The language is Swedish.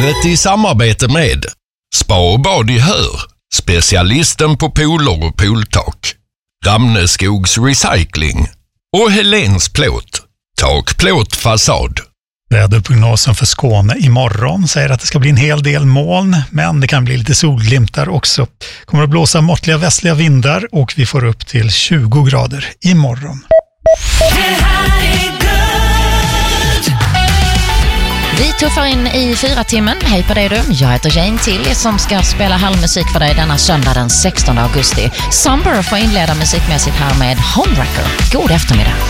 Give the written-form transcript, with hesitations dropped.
Poddet i samarbete med Spa och bad i Hör, specialisten på pooler och pooltak, Ramneskogs Recycling och Helens Plåt, takplåt fasad. Väderprognosen för Skåne imorgon säger att det ska bli en hel del moln, men det kan bli lite solglimtar också. Kommer att blåsa måttliga västliga vindar och vi får upp till 20 grader imorgon. Vi tuffar in i 4 timmen. Hej på dig du. Jag heter Jane Till som ska spela halvmusik för dig denna söndag den 16 augusti. Summer får inleda musikmässigt här med Homewrecker. God eftermiddag.